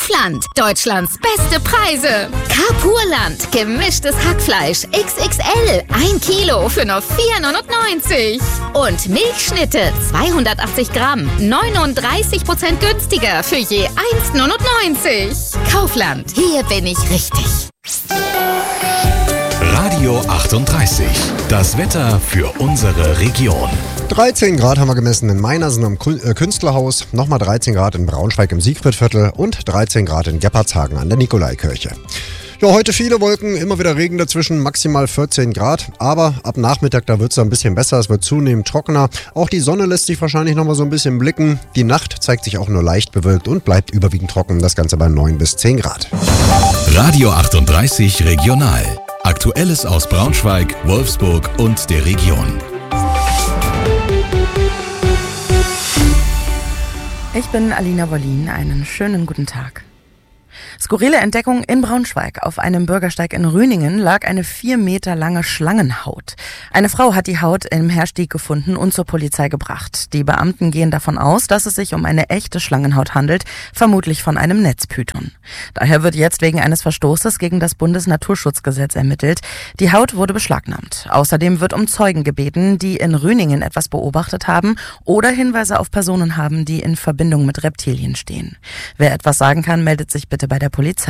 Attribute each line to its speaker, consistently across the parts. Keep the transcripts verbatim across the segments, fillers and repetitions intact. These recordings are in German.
Speaker 1: Kaufland. Deutschlands beste Preise. Carpurland. Gemischtes Hackfleisch X X L. Ein Kilo für nur vier neunundneunzig. Und Milchschnitte zweihundertachtzig Gramm. neununddreißig Prozent günstiger für je eins neunundneunzig. Kaufland. Hier bin ich richtig.
Speaker 2: Radio achtunddreißig. Das Wetter für unsere Region.
Speaker 3: dreizehn Grad haben wir gemessen in Meinersen am Künstlerhaus, nochmal dreizehn Grad in Braunschweig im Siegfriedviertel und dreizehn Grad in Geppartshagen an der Nikolaikirche. Ja, heute viele Wolken, immer wieder Regen dazwischen, maximal vierzehn Grad. Aber ab Nachmittag, da wird es ein bisschen besser, es wird zunehmend trockener. Auch die Sonne lässt sich wahrscheinlich nochmal so ein bisschen blicken. Die Nacht zeigt sich auch nur leicht bewölkt und bleibt überwiegend trocken, das Ganze bei neun bis zehn Grad.
Speaker 2: Radio achtunddreißig Regional. Aktuelles aus Braunschweig, Wolfsburg und der Region.
Speaker 4: Ich bin Alina Wollin, einen schönen guten Tag. Skurrile Entdeckung in Braunschweig. Auf einem Bürgersteig in Rüningen lag eine vier Meter lange Schlangenhaut. Eine Frau hat die Haut im Herstieg gefunden und zur Polizei gebracht. Die Beamten gehen davon aus, dass es sich um eine echte Schlangenhaut handelt, vermutlich von einem Netzpython. Daher wird jetzt wegen eines Verstoßes gegen das Bundesnaturschutzgesetz ermittelt. Die Haut wurde beschlagnahmt. Außerdem wird um Zeugen gebeten, die in Rüningen etwas beobachtet haben oder Hinweise auf Personen haben, die in Verbindung mit Reptilien stehen. Wer etwas sagen kann, meldet sich bitte bei der Polizei.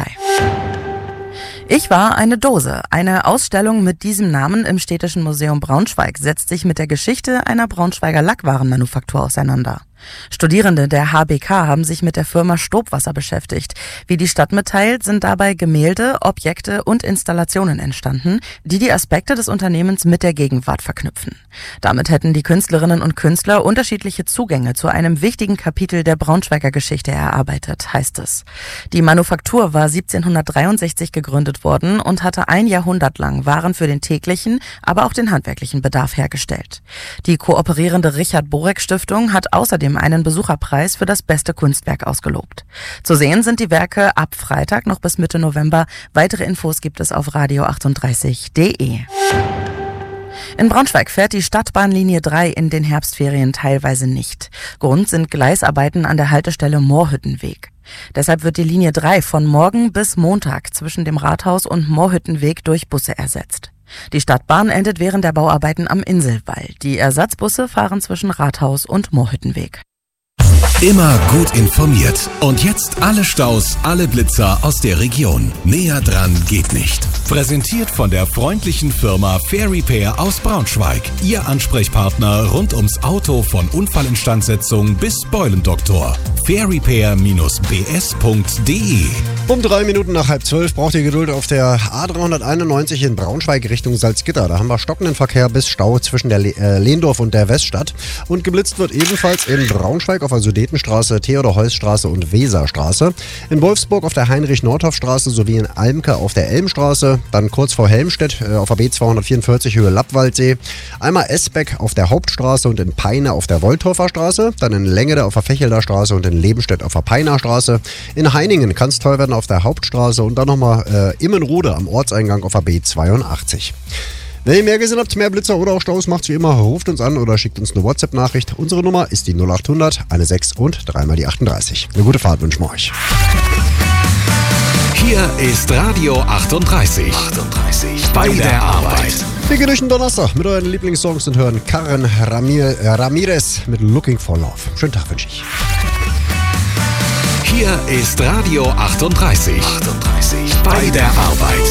Speaker 4: Ich war eine Dose. Eine Ausstellung mit diesem Namen im Städtischen Museum Braunschweig setzt sich mit der Geschichte einer Braunschweiger Lackwarenmanufaktur auseinander. Studierende der H B K haben sich mit der Firma Stobwasser beschäftigt. Wie die Stadt mitteilt, sind dabei Gemälde, Objekte und Installationen entstanden, die die Aspekte des Unternehmens mit der Gegenwart verknüpfen. Damit hätten die Künstlerinnen und Künstler unterschiedliche Zugänge zu einem wichtigen Kapitel der Braunschweiger Geschichte erarbeitet, heißt es. Die Manufaktur war siebzehnhundertdreiundsechzig gegründet worden und hatte ein Jahrhundert lang Waren für den täglichen, aber auch den handwerklichen Bedarf hergestellt. Die kooperierende Richard-Borek-Stiftung hat außerdem einen Besucherpreis für das beste Kunstwerk ausgelobt. Zu sehen sind die Werke ab Freitag noch bis Mitte November. Weitere Infos gibt es auf radio achtunddreißig punkt de. In Braunschweig fährt die Stadtbahnlinie drei in den Herbstferien teilweise nicht. Grund sind Gleisarbeiten an der Haltestelle Moorhüttenweg. Deshalb wird die Linie drei von morgen bis Montag zwischen dem Rathaus und Moorhüttenweg durch Busse ersetzt. Die Stadtbahn endet während der Bauarbeiten am Inselwall. Die Ersatzbusse fahren zwischen Rathaus und Moorhüttenweg.
Speaker 2: Immer gut informiert. Und jetzt alle Staus, alle Blitzer aus der Region. Näher dran geht nicht. Präsentiert von der freundlichen Firma Fair Repair aus Braunschweig. Ihr Ansprechpartner rund ums Auto von Unfallinstandsetzung bis Beulendoktor. fair repair Bindestrich b s punkt de.
Speaker 3: Um drei Minuten nach halb zwölf braucht ihr Geduld auf der A dreihunderteinundneunzig in Braunschweig Richtung Salzgitter. Da haben wir stockenden Verkehr bis Stau zwischen der Le- äh, Lehndorf und der Weststadt. Und geblitzt wird ebenfalls in Braunschweig auf der Sudetenstraße, Theodor-Heuss-Straße und Weserstraße. In Wolfsburg auf der Heinrich-Nordhoff-Straße sowie in Almke auf der Elmstraße. Dann kurz vor Helmstedt äh, auf der B zweihundertvierundvierzig Höhe Lappwaldsee. Einmal Esbeck auf der Hauptstraße und in Peine auf der Woldhofer Straße. Dann in Längede auf der Fechelder Straße und in Lebenstedt auf der Peiner Straße. In Heiningen kann es toll werden auf der Hauptstraße und dann nochmal äh, Immenrode am Ortseingang auf der B zweiundachtzig. Wenn ihr mehr gesehen habt, mehr Blitzer oder auch Staus, macht's wie immer, ruft uns an oder schickt uns eine WhatsApp-Nachricht. Unsere Nummer ist die null achthundert, sechzehn und dreimal die achtunddreißig. Eine gute Fahrt wünschen wir euch.
Speaker 2: Hier ist Radio achtunddreißig. achtunddreißig bei der Arbeit.
Speaker 3: Wir gehen durch den Donnerstag mit euren Lieblingssongs und hören Karen Ramir- äh, Ramirez mit Looking for Love. Schönen Tag wünsche ich.
Speaker 2: Hier ist Radio achtunddreißig. achtunddreißig bei der Arbeit.